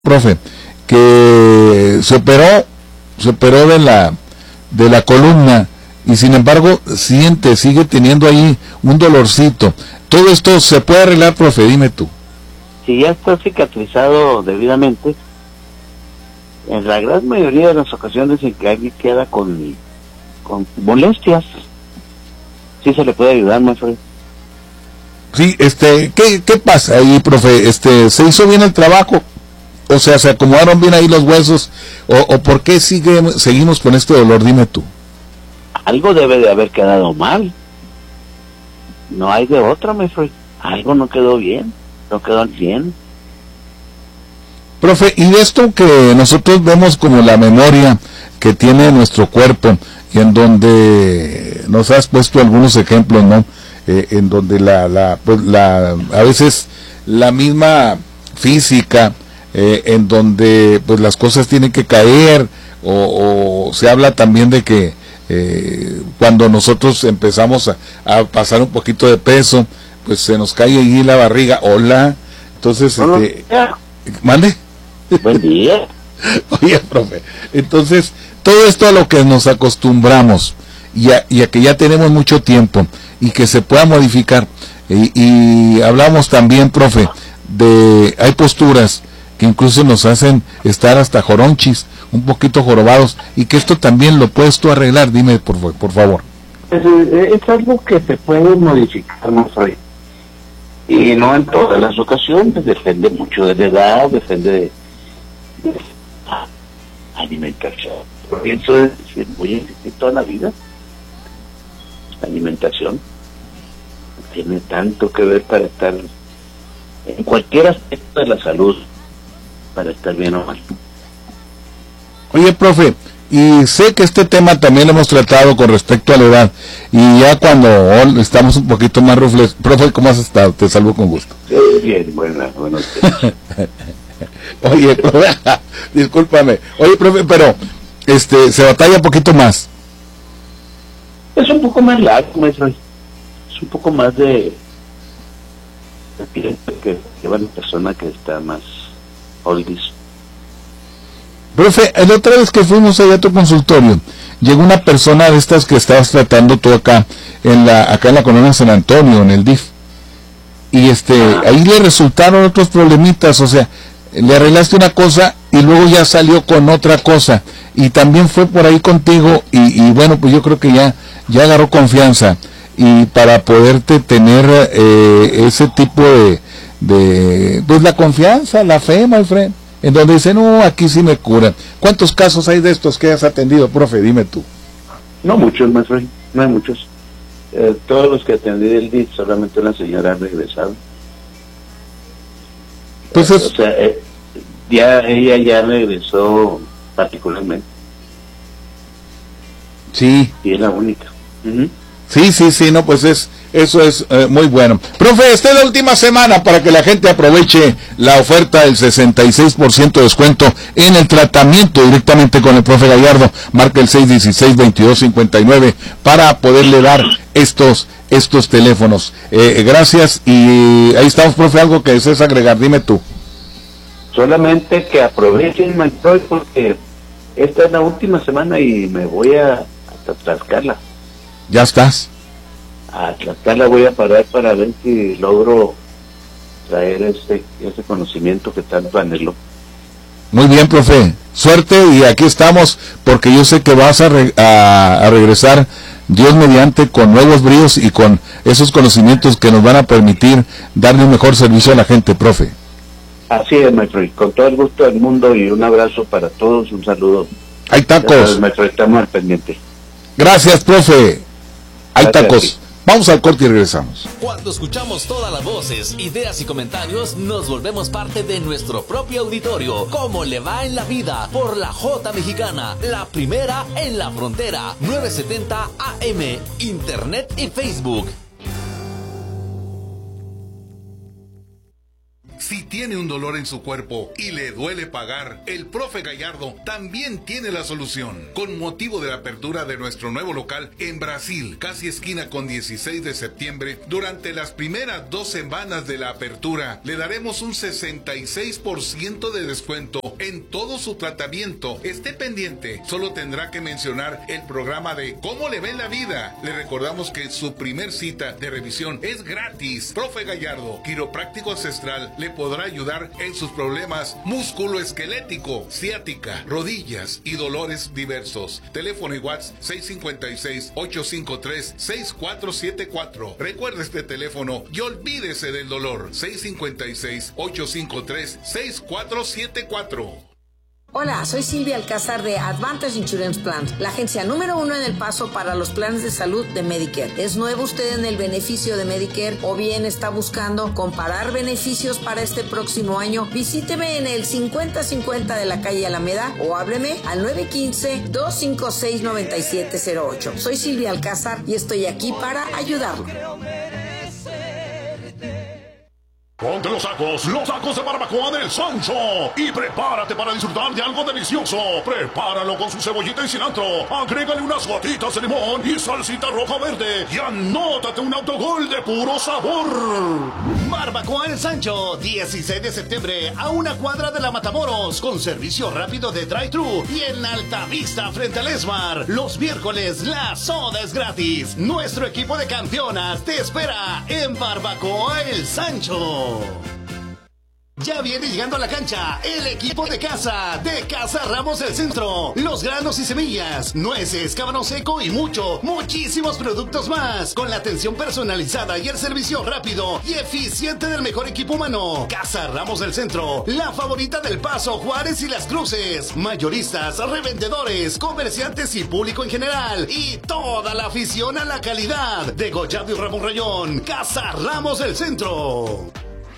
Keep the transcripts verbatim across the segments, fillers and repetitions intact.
profe, que se operó, se operó de la, de la columna y sin embargo siente, sigue teniendo ahí un dolorcito. Todo esto se puede arreglar, profe, dime tú. Si ya está cicatrizado debidamente, en la gran mayoría de las ocasiones en que alguien queda con, con molestias, sí se le puede ayudar, maestro. Sí, este, ¿qué, qué pasa ahí, profe? Este, ¿se hizo bien el trabajo? O sea, ¿se acomodaron bien ahí los huesos? ¿O, o por qué sigue, seguimos con este dolor? Dime tú. Algo debe de haber quedado mal. No hay de otra, maestro. Algo no quedó bien. No quedó bien. Profe, y de esto que nosotros vemos como la memoria que tiene nuestro cuerpo, y en donde nos has puesto algunos ejemplos, ¿no? Eh, en donde la, la, pues la, a veces la misma física, eh, en donde pues las cosas tienen que caer, o, o se habla también de que eh, cuando nosotros empezamos a, a pasar un poquito de peso, pues se nos cae allí la barriga, hola, entonces, Bueno, este, ¿mande? Buen día. Oye, profe, entonces, todo esto a lo que nos acostumbramos, y a, y a que ya tenemos mucho tiempo, y que se pueda modificar, y, y hablamos también, profe, de, hay posturas que incluso nos hacen estar hasta joronchis, un poquito jorobados, y que esto también lo puedes tú arreglar, dime por, por favor. Es, es algo que se puede modificar, maestro. Y no en todas las ocasiones, depende mucho de la edad, depende de, de alimentación. Porque eso es, es muy importante toda la vida. La alimentación tiene tanto que ver para estar en cualquier aspecto de la salud, para estar bien o mal. Oye, profe, y sé que este tema también lo hemos tratado con respecto a la edad, y ya cuando estamos un poquito más rufles, profe, ¿cómo has estado? Te saludo con gusto. Sí, bien, buenas, buenos días. Oye, profe, discúlpame, oye, profe, pero este, se batalla un poquito más. Es un poco más largo, maestro. Es un poco más de, de tiempo que lleva la persona que está más oldies. Profe, la otra vez que fuimos allá a tu consultorio, llegó una persona de estas que estabas tratando tú acá, en la, acá en la colonia San Antonio, en el D I F. Y este, ah. ahí le resultaron otros problemitas, o sea, le arreglaste una cosa y luego ya salió con otra cosa. Y también fue por ahí contigo y, y bueno, pues yo creo que ya, ya agarró confianza. Y para poderte tener eh, ese tipo de, de, pues la confianza, la fe, my friend. En donde dicen, no, aquí sí me curan. ¿Cuántos casos hay de estos que has atendido, profe? Dime tú. No muchos, maestro, no hay muchos. Eh, todos los que atendí del D I F, solamente una señora ha regresado. Pues eh, es... O sea, eh, ya ella ya regresó particularmente. Sí. Y es la única. Uh-huh. Sí, sí, sí, no, pues es, eso es eh, muy bueno. Profe, esta es la última semana para que la gente aproveche la oferta del sesenta y seis por ciento de descuento en el tratamiento directamente con el profe Gallardo. Marca el seis uno seis, veintidós cincuenta y nueve para poderle dar estos estos teléfonos. Eh, gracias y ahí estamos, profe, algo que desees agregar, dime tú. Solamente que aprovechen, maestro, porque esta es la última semana y me voy a hasta Tlaxcala. Ya estás. A Tlaxcala voy a parar para ver si logro traer ese, ese conocimiento que tanto anhelo. Muy bien, profe. Suerte y aquí estamos porque yo sé que vas a, re, a, a regresar, Dios mediante, con nuevos bríos y con esos conocimientos que nos van a permitir darle un mejor servicio a la gente, profe. Así es, maestro, y con todo el gusto del mundo y un abrazo para todos, un saludo. Hay tacos. Gracias, maestro, estamos al pendiente. Gracias, profe. Hay Gracias, tacos. sí. Vamos al corte y regresamos. Cuando escuchamos todas las voces, ideas y comentarios, nos volvemos parte de nuestro propio auditorio. ¿Cómo le va en la vida? Por la J Mexicana, la primera en la frontera. novecientos setenta A M, Internet y Facebook. Si tiene un dolor en su cuerpo y le duele pagar, el profe Gallardo también tiene la solución. Con motivo de la apertura de nuestro nuevo local en Brasil, casi esquina con dieciséis de septiembre, durante las primeras dos semanas de la apertura, le daremos un sesenta y seis por ciento de descuento en todo su tratamiento. Esté pendiente, solo tendrá que mencionar el programa de ¿Cómo le ve la vida? Le recordamos que su primer cita de revisión es gratis. Profe Gallardo, quiropráctico ancestral, le podrá ayudar en sus problemas músculo-esquelético, ciática, rodillas y dolores diversos. Teléfono y WhatsApp seis cinco seis, ocho cinco tres, seis cuatro siete cuatro. Recuerde este teléfono y olvídese del dolor. seis cinco seis, ocho cinco tres, seis cuatro siete cuatro. Hola, soy Silvia Alcázar de Advantage Insurance Plans, la agencia número uno en El Paso para los planes de salud de Medicare. ¿Es nuevo usted en el beneficio de Medicare o bien está buscando comparar beneficios para este próximo año? Visíteme en el cincuenta cincuenta de la calle Alameda o hábleme al nueve uno cinco, dos cinco seis, nueve siete cero ocho. Soy Silvia Alcázar y estoy aquí para ayudarlo. Ponte los sacos, los sacos de barbacoa del Sancho y prepárate para disfrutar de algo delicioso. Prepáralo con su cebollita y cilantro, agrégale unas gotitas de limón y salsita roja verde y anótate un autogol de puro sabor. Barbacoa El Sancho, dieciséis de septiembre a una cuadra de la Matamoros, con servicio rápido de drive-thru y en Altavista frente al Esmar. Los miércoles la soda es gratis. Nuestro equipo de campeonas te espera en Barbacoa El Sancho. Ya viene llegando a la cancha el equipo de casa de Casa Ramos del Centro. Los granos y semillas, nueces, cábano seco y mucho, muchísimos productos más. Con la atención personalizada y el servicio rápido y eficiente del mejor equipo humano. Casa Ramos del Centro, la favorita del Paso, Juárez y Las Cruces. Mayoristas, revendedores, comerciantes y público en general. Y toda la afición a la calidad. De Gollado y Ramón Rayón. Casa Ramos del Centro.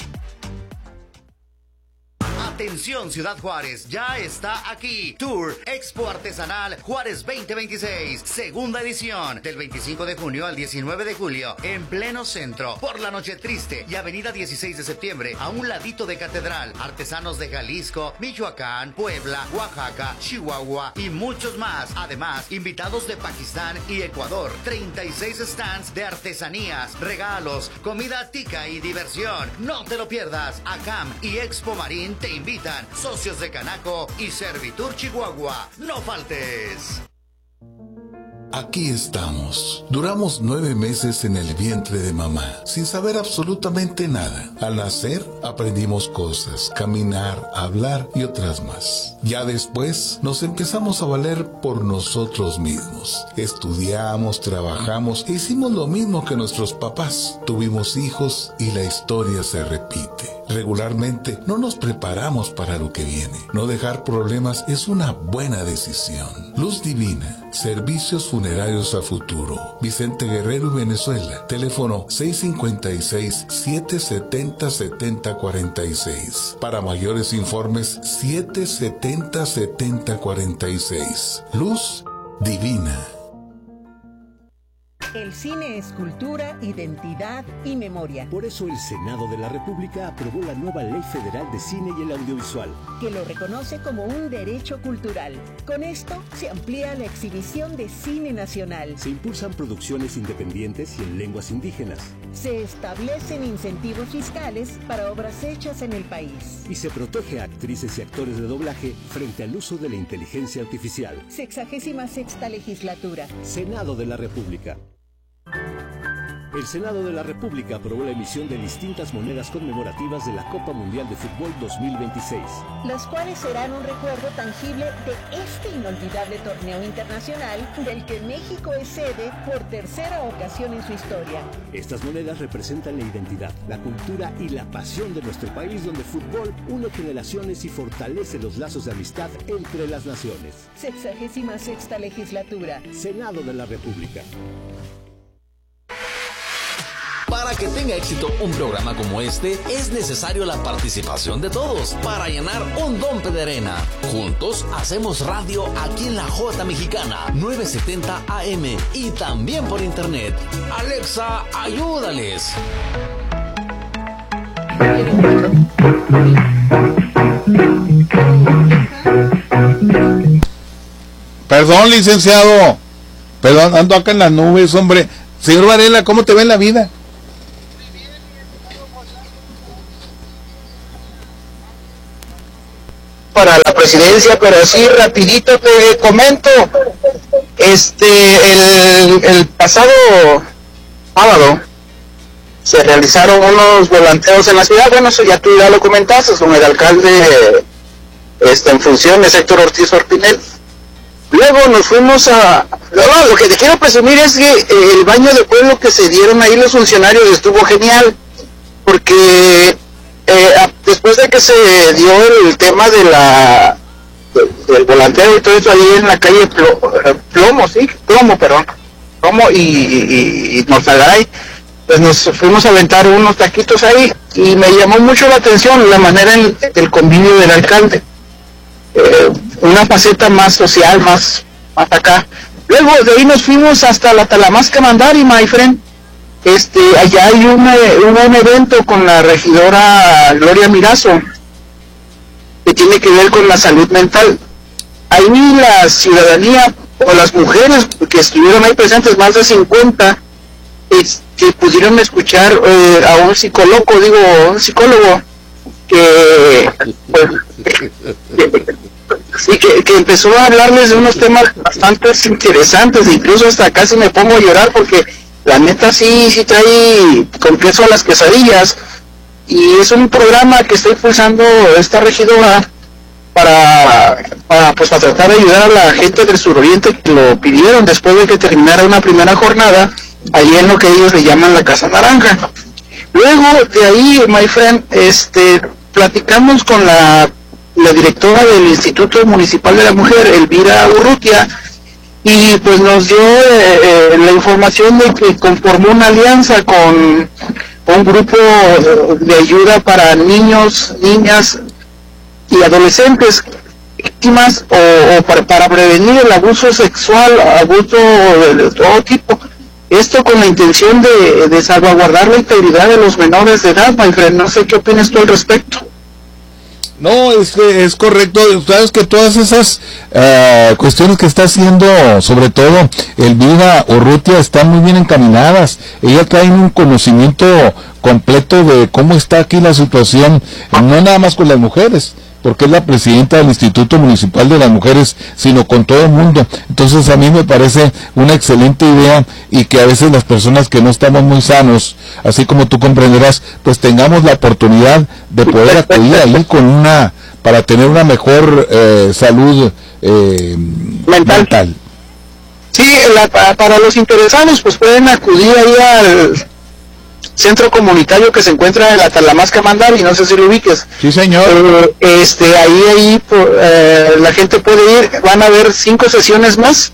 Atención Ciudad Juárez, ya está aquí. Tour Expo Artesanal Juárez veinte veintiséis, segunda edición, del veinticinco de junio al diecinueve de julio, en pleno centro, por la Noche Triste y avenida dieciséis de septiembre, a un ladito de Catedral. Artesanos de Jalisco, Michoacán, Puebla, Oaxaca, Chihuahua y muchos más. Además, invitados de Pakistán y Ecuador. treinta y seis stands de artesanías, regalos, comida tica y diversión. No te lo pierdas. ACAM y Expo Marín te invitan. Socios de Canaco y Servitur Chihuahua. No faltes. Aquí estamos. Duramos nueve meses en el vientre de mamá, sin saber absolutamente nada. Al nacer, aprendimos cosas, caminar, hablar y otras más. Ya después, nos empezamos a valer por nosotros mismos. Estudiamos, trabajamos, e hicimos lo mismo que nuestros papás. Tuvimos hijos y la historia se repite. Regularmente, no nos preparamos para lo que viene. No dejar problemas es una buena decisión. Luz Divina, servicios funerarios a futuro. Vicente Guerrero y Venezuela. Teléfono seis cinco seis, siete siete cero, siete cero cuatro seis. Para mayores informes, siete siete cero, siete cero cuatro seis. Luz Divina. El cine es cultura, identidad y memoria. Por eso el Senado de la República aprobó la nueva Ley Federal de Cine y el Audiovisual, que lo reconoce como un derecho cultural. Con esto se amplía la exhibición de cine nacional. Se impulsan producciones independientes y en lenguas indígenas. Se establecen incentivos fiscales para obras hechas en el país. Y se protege a actrices y actores de doblaje frente al uso de la inteligencia artificial. Sexagésima sexta legislatura. Senado de la República. El Senado de la República aprobó la emisión de distintas monedas conmemorativas de la Copa Mundial de Fútbol dos mil veintiséis. Las cuales serán un recuerdo tangible de este inolvidable torneo internacional del que México es sede por tercera ocasión en su historia. Estas monedas representan la identidad, la cultura y la pasión de nuestro país, donde el fútbol une generaciones y fortalece los lazos de amistad entre las naciones. Sexagésima sexta legislatura. Senado de la República. Para que tenga éxito un programa como este, es necesario la participación de todos para llenar un dompe de arena. Juntos hacemos radio aquí en la Jota Mexicana, novecientos setenta A M y también por internet. Alexa, ayúdales. Perdón, licenciado. Perdón, ando acá en las nubes, hombre. Señor Varela, ¿cómo te va en la vida? Para la presidencia, pero así rapidito te comento. Este, el, el pasado sábado se realizaron unos volanteos en la ciudad. Bueno, eso ya tú ya lo comentaste con el alcalde este, en funciones, Héctor Ortiz Orpinel. Luego nos fuimos a... No, lo que te quiero presumir es que eh, el baño de pueblo que se dieron ahí los funcionarios estuvo genial, porque eh, a, después de que se dio el, el tema de la de, del volanteo y todo eso ahí en la calle Plomo, Plomo sí, Plomo, perdón, Plomo y, y, y Norzagaray, pues nos fuimos a aventar unos taquitos ahí y me llamó mucho la atención la manera en, del convivio del alcalde. Eh, una faceta más social, más, más acá. Luego de ahí nos fuimos hasta la Talamasca Mandari, my friend. Este, allá hay un, un evento con la regidora Gloria Mirazo que tiene que ver con la salud mental. Ahí la ciudadanía o las mujeres que estuvieron ahí presentes, más de cincuenta, es, que pudieron escuchar eh, a un psicólogo, digo, un psicólogo que, pues, que, sí, que, que empezó a hablarles de unos temas bastante interesantes, incluso hasta casi me pongo a llorar porque la neta sí, sí trae con queso a las quesadillas, y es un programa que está impulsando esta regidora para, para, pues, para tratar de ayudar a la gente del suroriente que lo pidieron después de que terminara una primera jornada allí en lo que ellos le llaman la Casa Naranja. Luego de ahí, my friend, este, platicamos con la, la directora del Instituto Municipal de la Mujer, Elvira Urrutia, y pues nos dio eh, eh, la información de que conformó una alianza con un grupo de ayuda para niños, niñas y adolescentes víctimas o, o para, para prevenir el abuso sexual, abuso de todo tipo. Esto con la intención de, de salvaguardar la integridad de los menores de edad, my friend. No sé qué opinas tú al respecto. No, es, es correcto. Sabes que todas esas uh, cuestiones que está haciendo, sobre todo Elvira Urrutia, están muy bien encaminadas. Ella trae un conocimiento completo de cómo está aquí la situación, no nada más con las mujeres, porque es la presidenta del Instituto Municipal de las Mujeres, sino con todo el mundo. Entonces a mí me parece una excelente idea, y que a veces las personas que no estamos muy sanos, así como tú comprenderás, pues tengamos la oportunidad de poder acudir ahí con una, para tener una mejor eh, salud eh, mental. mental. Sí, la, para los interesados pues pueden acudir ahí al centro comunitario que se encuentra en la Talamasca Mandari, no sé si lo ubiques. Sí, señor. Eh, este, ahí, ahí eh, la gente puede ir, van a haber cinco sesiones más,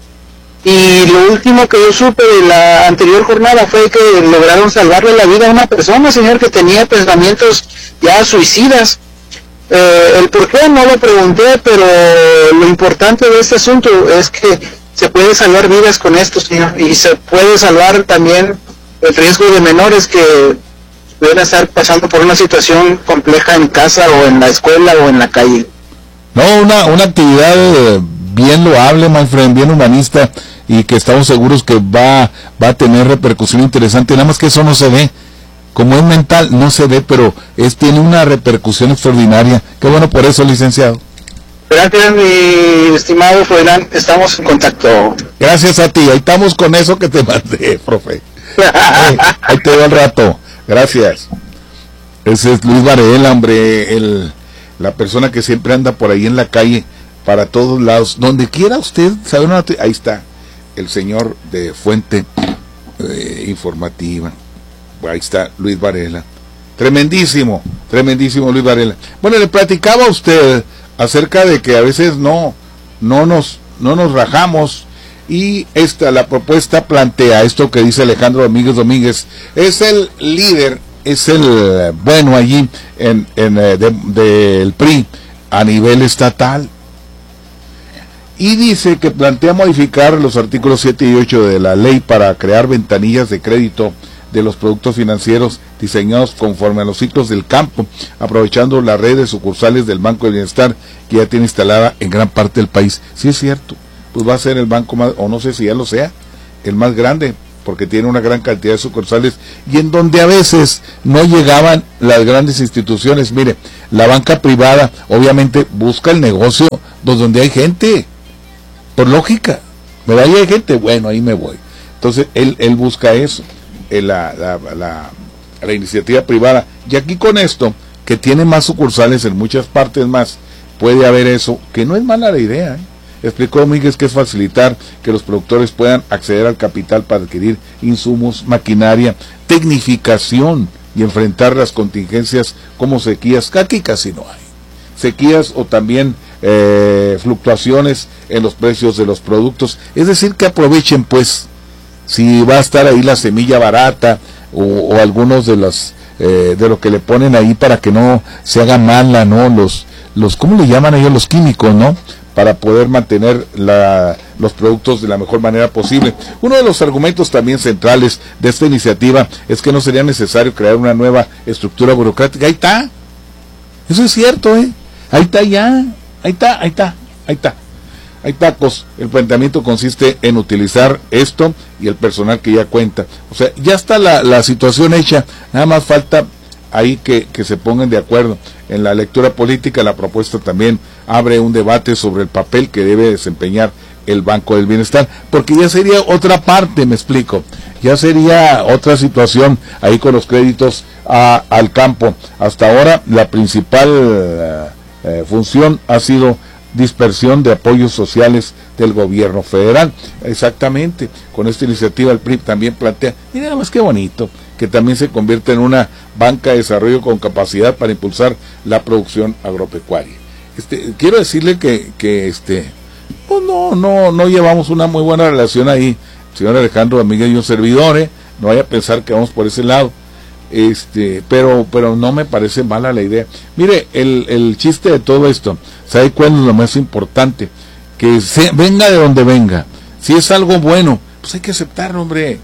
y lo último que yo supe de la anterior jornada fue que lograron salvarle la vida a una persona, señor, que tenía pensamientos ya suicidas. Eh, el por qué no lo pregunté, pero lo importante de este asunto es que se puede salvar vidas con esto, señor, y se puede salvar también el riesgo de menores que pueden estar pasando por una situación compleja en casa o en la escuela o en la calle. No, una, una actividad eh, bien loable, my friend, bien humanista, y que estamos seguros que va, va a tener repercusión interesante. Nada más que eso no se ve, como es mental, no se ve, pero es tiene una repercusión extraordinaria. Qué bueno por eso, licenciado. Gracias, mi estimado Froilán, estamos en contacto. Gracias a ti, ahí estamos con eso que te mandé, profe. Ahí, ahí te veo al rato, gracias. Ese es Luis Varela, hombre, el, la persona que siempre anda por ahí en la calle, para todos lados, donde quiera usted saber una, ahí está el señor de Fuente eh, Informativa, ahí está Luis Varela, tremendísimo, tremendísimo Luis Varela. Bueno, le platicaba a usted acerca de que a veces no, no nos, no nos rajamos. Y esta, la propuesta plantea esto que dice Alejandro Domínguez Domínguez, es el líder, es el bueno allí en, en del de, P R I a nivel estatal. Y dice que plantea modificar los artículos siete y ocho de la ley para crear ventanillas de crédito de los productos financieros diseñados conforme a los ciclos del campo, aprovechando la red de sucursales del Banco del Bienestar que ya tiene instalada en gran parte del país. Sí es cierto, pues va a ser el banco más, o no sé si ya lo sea, el más grande, porque tiene una gran cantidad de sucursales y en donde a veces no llegaban las grandes instituciones. Mire, la banca privada obviamente busca el negocio donde hay gente, por lógica, ¿verdad? Ahí hay gente, bueno, ahí me voy. Entonces él, él busca eso, la, la, la, la iniciativa privada, y aquí con esto, que tiene más sucursales en muchas partes más, puede haber eso, que no es mala la idea, ¿eh? Explicó Domínguez que es facilitar que los productores puedan acceder al capital para adquirir insumos, maquinaria, tecnificación y enfrentar las contingencias como sequías, que aquí casi no hay, sequías o también eh, fluctuaciones en los precios de los productos. Es decir, que aprovechen pues, si va a estar ahí la semilla barata o, o algunos de los eh, de lo que le ponen ahí para que no se haga mala, ¿no? Los, los ¿cómo le llaman ellos? Los químicos, ¿no? Para poder mantener la, los productos de la mejor manera posible. Uno de los argumentos también centrales de esta iniciativa es que no sería necesario crear una nueva estructura burocrática. Ahí está, eso es cierto, ¿eh? Ahí está ya, ahí está, ahí está, ahí está. Hay tacos, el planteamiento consiste en utilizar esto y el personal que ya cuenta. O sea, ya está la, la situación hecha, nada más falta ahí que, que se pongan de acuerdo. En la lectura política, la propuesta también abre un debate sobre el papel que debe desempeñar el Banco del Bienestar, porque ya sería otra parte, me explico, ya sería otra situación ahí con los créditos a, al campo. Hasta ahora la principal eh, función ha sido dispersión de apoyos sociales del gobierno federal. Exactamente, con esta iniciativa el P R I también plantea, mira nada más qué bonito, que también se convierte en una banca de desarrollo con capacidad para impulsar la producción agropecuaria. Este, quiero decirle que, que este, pues no, no, no llevamos una muy buena relación ahí, señor Alejandro Domínguez y un servidor, ¿eh? No vaya a pensar que vamos por ese lado. Este, pero, pero no me parece mala la idea. Mire, el, el chiste de todo esto, ¿sabe cuál es lo más importante? Que se, venga de donde venga. Si es algo bueno, pues hay que aceptarlo, hombre.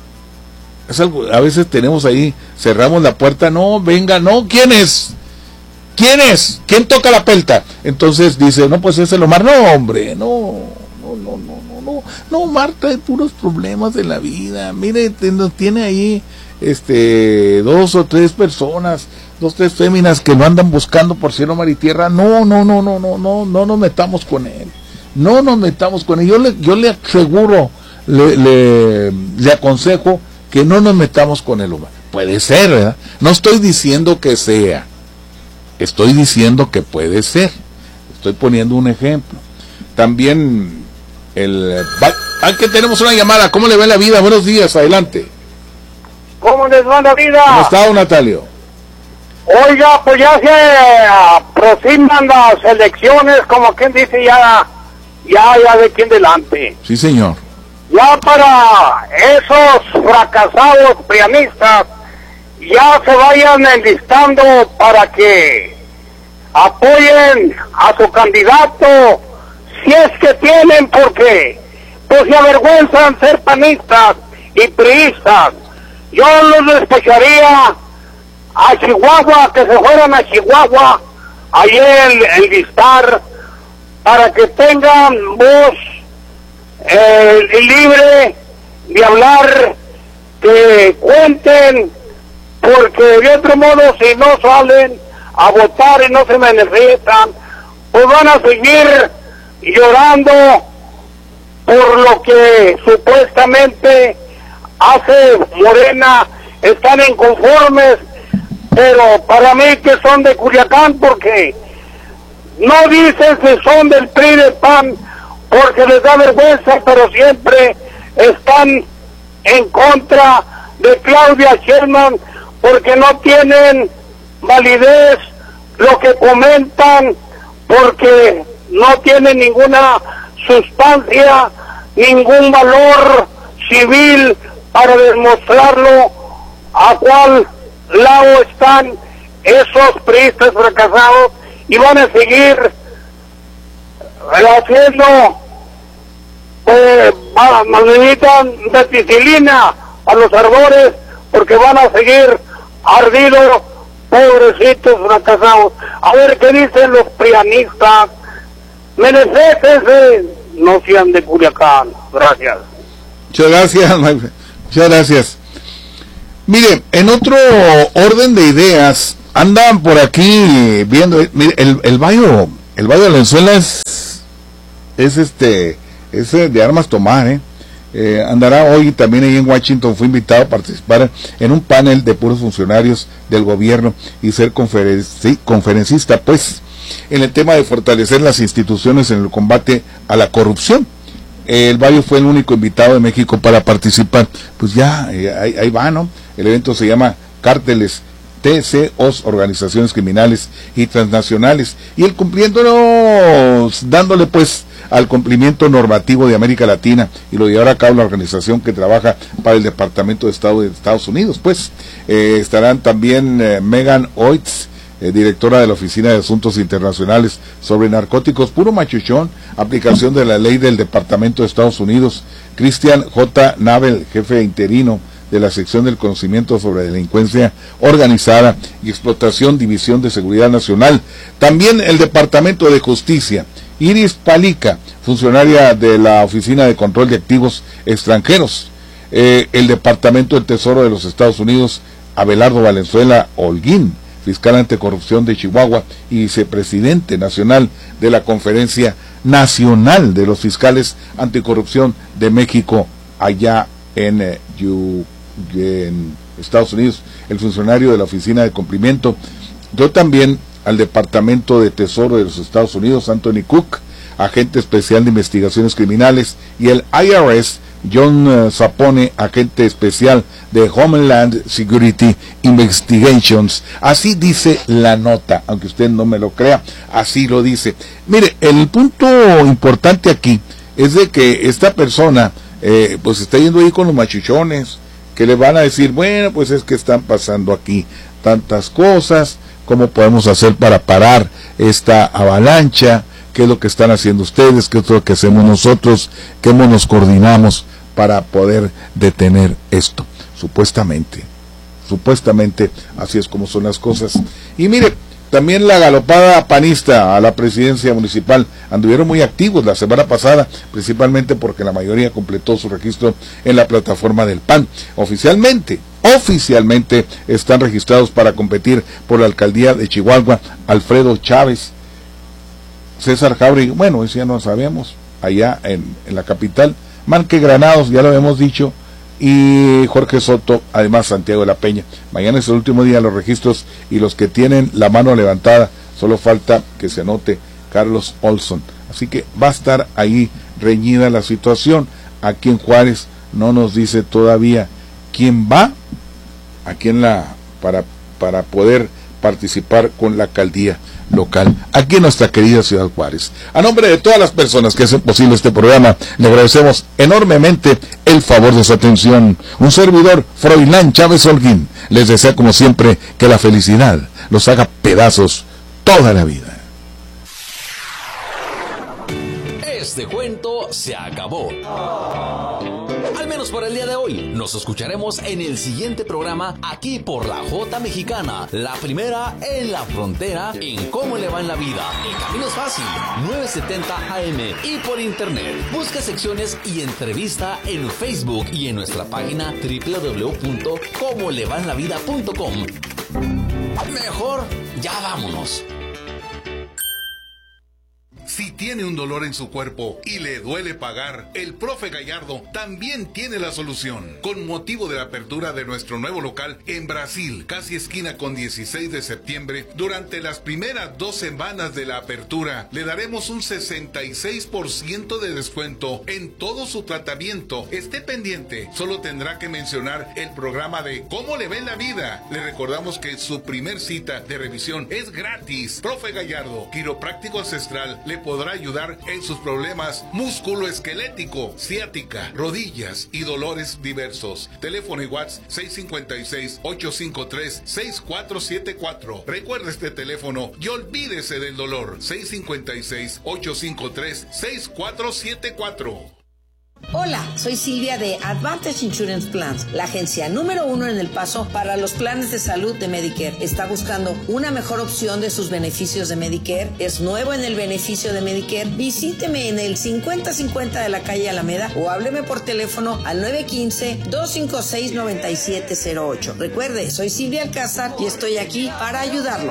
Es algo, a veces tenemos ahí, cerramos la puerta, no, venga, no, ¿quién es? ¿Quién es? ¿Quién toca la pelta? Entonces dice, no, pues ese es Omar, no, hombre, no, no, no, no, no, no, no, Omar trae puros problemas de la vida, mire, tiene ahí, este, dos o tres personas, dos, tres féminas que lo andan buscando por cielo, mar y tierra, no, no, no, no, no, no, no nos metamos con él, no nos metamos con él, yo le, yo le aseguro, le, le, le aconsejo, que no nos metamos con el humano. Puede ser, ¿verdad? No estoy diciendo que sea, estoy diciendo que puede ser. Estoy poniendo un ejemplo. También el... Ah, que tenemos una llamada. ¿Cómo le va la vida? Buenos días, adelante. ¿Cómo les va la vida? ¿Cómo está, don Natalio? Oiga, pues ya se aproximan las elecciones, como quien dice, ya, ya, ya de aquí en delante. Sí, señor. Ya para esos fracasados prianistas, ya se vayan enlistando para que apoyen a su candidato, si es que tienen, porque pues se avergüenzan ser panistas y priistas. Yo los despacharía a Chihuahua, que se fueran a Chihuahua, allí el enlistar, para que tengan voz Eh, libre de hablar, que cuenten, porque de otro modo, si no salen a votar y no se manifiestan, pues van a seguir llorando por lo que supuestamente hace Morena. Están inconformes, pero para mí que son de Culiacán, porque no dicen si son del P R I, del P A N, porque les da vergüenza, pero siempre están en contra de Claudia Sheinbaum, porque no tienen validez lo que comentan, porque no tienen ninguna sustancia, ningún valor civil para demostrarlo a cuál lado están esos priistas fracasados, y van a seguir haciendo pues necesitan meticilina a los ardores porque van a seguir ardidos, pobrecitos fracasados. A ver qué dicen los prianistas. Menecétense, no sean de Culiacán. Gracias. Muchas gracias, muchas gracias. Mire, en otro orden de ideas, andan por aquí viendo, mire, el, el Bayo, el Bayo Valenzuela es, es este, es de armas tomar, eh. Eh, andará hoy también ahí en Washington, fue invitado a participar en un panel de puros funcionarios del gobierno y ser conferenci conferencista, pues, en el tema de fortalecer las instituciones en el combate a la corrupción. Eh, el Bayo fue el único invitado de México para participar, pues ya, eh, ahí, ahí va, ¿no? El evento se llama Cárteles, T C Os, Organizaciones Criminales y Transnacionales, y él cumpliendo, dándole pues al cumplimiento normativo de América Latina, y lo llevará a cabo la organización que trabaja para el Departamento de Estado de Estados Unidos. Pues eh, estarán también eh, Megan Oitz, eh, directora de la Oficina de Asuntos Internacionales sobre Narcóticos, puro machuchón, aplicación de la ley del Departamento de Estados Unidos, Christian J. Nabel, jefe interino de la sección del conocimiento sobre delincuencia organizada y explotación, División de Seguridad Nacional. También el Departamento de Justicia, Iris Palica, funcionaria de la Oficina de Control de Activos Extranjeros. Eh, el Departamento del Tesoro de los Estados Unidos, Abelardo Valenzuela Holguín, fiscal anticorrupción de Chihuahua y vicepresidente nacional de la Conferencia Nacional de los Fiscales Anticorrupción de México, allá en, eh, Yu, en Estados Unidos, el funcionario de la Oficina de Cumplimiento. Yo también al Departamento de Tesoro de los Estados Unidos, Anthony Cook, agente especial de investigaciones criminales, y el I R S, John uh, Sapone, agente especial de Homeland Security Investigations. Así dice la nota, aunque usted no me lo crea, así lo dice. Mire, el punto importante aquí es de que esta persona eh, pues está yendo ahí con los machuchones, que le van a decir, bueno, pues es que están pasando aquí tantas cosas, ¿cómo podemos hacer para parar esta avalancha? ¿Qué es lo que están haciendo ustedes? ¿Qué es lo que hacemos nosotros? ¿Cómo nos coordinamos para poder detener esto? Supuestamente, supuestamente así es como son las cosas. Y mire, también la galopada panista a la presidencia municipal anduvieron muy activos la semana pasada, principalmente porque la mayoría completó su registro en la plataforma del P A N. Oficialmente, oficialmente están registrados para competir por la alcaldía de Chihuahua Alfredo Chávez, César Jauregui, bueno, eso ya no sabemos, allá en, en la capital, Manque Granados, ya lo hemos dicho, y Jorge Soto, además Santiago de la Peña. Mañana es el último día de los registros, y los que tienen la mano levantada, solo falta que se anote Carlos Olson. Así que va a estar ahí reñida la situación. Aquí en Juárez no nos dice todavía quién va, a quién la, para, para poder participar con la alcaldía local aquí en nuestra querida ciudad Juárez. A nombre de todas las personas que hacen posible este programa, le agradecemos enormemente el favor de su atención. Un servidor, Froilán Chávez Holguín, les desea como siempre que la felicidad los haga pedazos toda la vida. Este cuento se acabó. Al menos por el día de hoy. Nos escucharemos en el siguiente programa aquí por la J Mexicana, la primera en la frontera en Cómo le va en la vida. El camino es fácil, novecientos setenta A M y por internet. Busca secciones y entrevista en Facebook y en nuestra página doble u doble u doble u punto cómo le va en la vida punto com. Mejor, ya vámonos. Si tiene un dolor en su cuerpo y le duele pagar, el profe Gallardo también tiene la solución. Con motivo de la apertura de nuestro nuevo local en Brasil, casi esquina con dieciséis de septiembre, durante las primeras dos semanas de la apertura, le daremos un sesenta y seis por ciento de descuento en todo su tratamiento. Esté pendiente, solo tendrá que mencionar el programa de Cómo le va en la vida. Le recordamos que su primer cita de revisión es gratis. Profe Gallardo, quiropráctico ancestral, le podrá ayudar en sus problemas músculo-esquelético, ciática, rodillas y dolores diversos. Teléfono y WhatsApp seis cinco seis, ocho cinco tres, seis cuatro siete cuatro. Recuerde este teléfono y olvídese del dolor. seis cinco seis, ocho cinco tres, seis cuatro siete cuatro. Hola, soy Silvia de Advantage Insurance Plans, la agencia número uno en El Paso para los planes de salud de Medicare. ¿Está buscando una mejor opción de sus beneficios de Medicare? ¿Es nuevo en el beneficio de Medicare? Visíteme en el cincuenta cincuenta de la calle Alameda o hábleme por teléfono al nueve uno cinco, dos cinco seis, nueve siete cero ocho. Recuerde, soy Silvia Alcázar y estoy aquí para ayudarlo.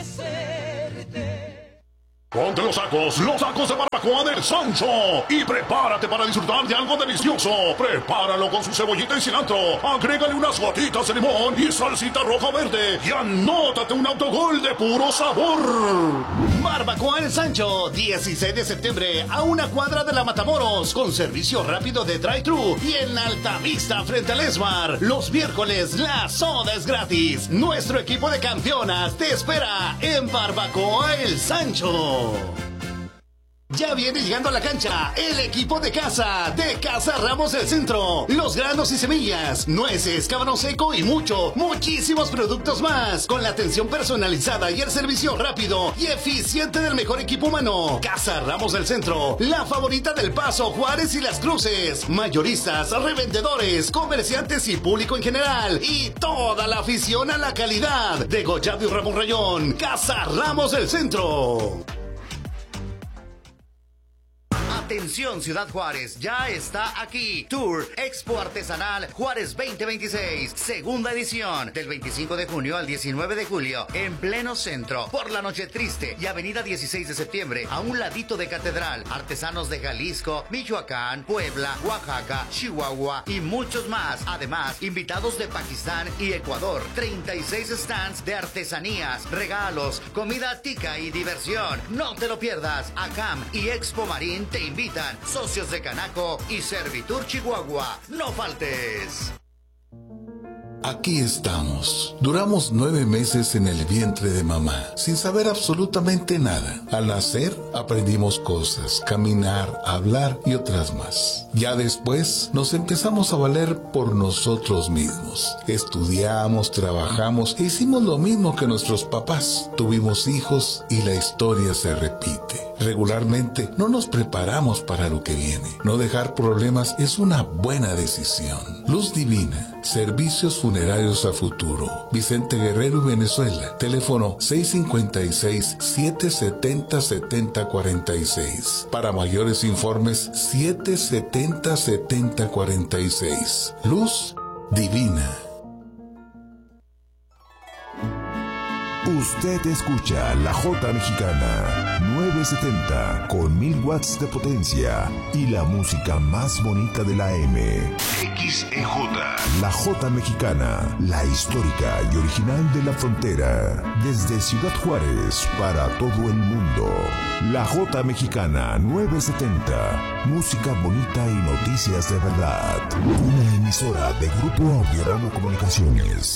Ponte los sacos, los sacos de barbacoa del Sancho y prepárate para disfrutar de algo delicioso. Prepáralo con su cebollita y cilantro, agrégale unas gotitas de limón y salsita roja verde y anótate un autogol de puro sabor. Barbacoa El Sancho, dieciséis de septiembre a una cuadra de la Matamoros, con servicio rápido de drive-thru y en Altavista frente al Esmar. Los miércoles la soda es gratis. Nuestro equipo de campeonas te espera en Barbacoa El Sancho. Ya viene llegando a la cancha el equipo de casa, de Casa Ramos del Centro. Los granos y semillas, nueces, cábano seco y mucho, muchísimos productos más. Con la atención personalizada y el servicio rápido y eficiente del mejor equipo humano. Casa Ramos del Centro, la favorita del Paso, Juárez y Las Cruces. Mayoristas, revendedores, comerciantes y público en general. Y toda la afición a la calidad. De Gollado y Ramón Rayón, Casa Ramos del Centro. Atención Ciudad Juárez, ya está aquí Tour Expo Artesanal Juárez veinte veintiséis, segunda edición, del veinticinco de junio al diecinueve de julio, en pleno centro, por la Noche Triste y avenida dieciséis de septiembre, a un ladito de Catedral. Artesanos de Jalisco, Michoacán, Puebla, Oaxaca, Chihuahua y muchos más. Además, invitados de Pakistán y Ecuador. treinta y seis stands de artesanías, regalos, comida tica y diversión. No te lo pierdas. ACAM y Expo Marín te invitan. Socios de Canaco y Servitur Chihuahua. No faltes. Aquí estamos. Duramos nueve meses en el vientre de mamá, sin saber absolutamente nada. Al nacer, aprendimos cosas, caminar, hablar y otras más. Ya después, nos empezamos a valer por nosotros mismos. Estudiamos, trabajamos e hicimos lo mismo que nuestros papás. Tuvimos hijos y la historia se repite. Regularmente, no nos preparamos para lo que viene. No dejar problemas es una buena decisión. Luz Divina, servicios funerarios a futuro. Vicente Guerrero y Venezuela. Teléfono seis cinco seis, siete siete cero, siete cero cuatro seis. Para mayores informes, siete siete cero, siete cero cuatro seis. Luz Divina. Usted escucha La Jota Mexicana nueve setenta con mil watts de potencia y la música más bonita de la M. X E J. La Jota Mexicana, la histórica y original de la frontera. Desde Ciudad Juárez para todo el mundo. La Jota Mexicana nueve setenta. Música bonita y noticias de verdad. Una emisora de Grupo Audiorama Comunicaciones.